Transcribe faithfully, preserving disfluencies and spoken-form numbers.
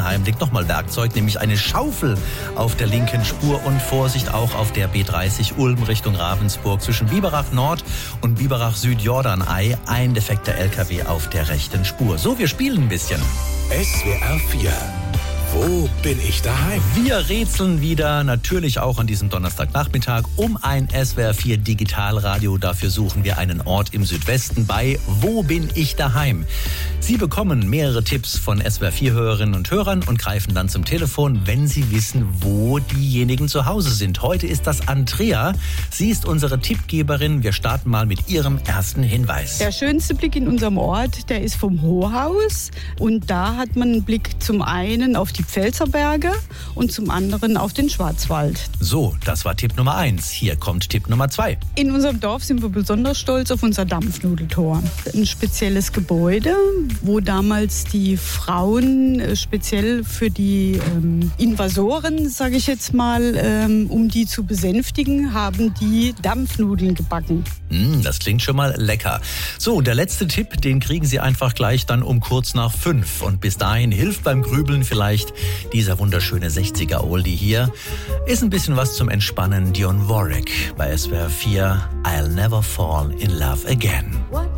Heidenheim liegt nochmal Werkzeug, nämlich eine Schaufel auf der linken Spur und Vorsicht auch auf der B dreißig Ulm Richtung Ravensburg zwischen Biberach Nord und Biberach Süd Jordanei. Ein defekter L K W auf der rechten Spur. So, wir spielen ein bisschen. S W R vier. Wo bin ich daheim? Wir rätseln wieder, natürlich auch an diesem Donnerstagnachmittag, um ein S W R vier Digitalradio. Dafür suchen wir einen Ort im Südwesten bei Wo bin ich daheim? Sie bekommen mehrere Tipps von S W R vier Hörerinnen und Hörern und greifen dann zum Telefon, wenn Sie wissen, wo diejenigen zu Hause sind. Heute ist das Andrea. Sie ist unsere Tippgeberin. Wir starten mal mit ihrem ersten Hinweis. Der schönste Blick in unserem Ort, der ist vom Hohaus. Und da hat man einen Blick zum einen auf die Pfälzerberge und zum anderen auf den Schwarzwald. So, das war Tipp Nummer eins. Hier kommt Tipp Nummer zwei. In unserem Dorf sind wir besonders stolz auf unser Dampfnudeltor. Ein spezielles Gebäude, wo damals die Frauen äh, speziell für die ähm, Invasoren, sage ich jetzt mal, ähm, um die zu besänftigen, haben die Dampfnudeln gebacken. Mm, das klingt schon mal lecker. So, der letzte Tipp, den kriegen Sie einfach gleich dann um kurz nach fünf. Und bis dahin hilft beim Grübeln vielleicht dieser wunderschöne sechziger-Oldie hier. Ist ein bisschen was zum Entspannen. Dionne Warwick bei S W R vier. I'll never fall in love again. What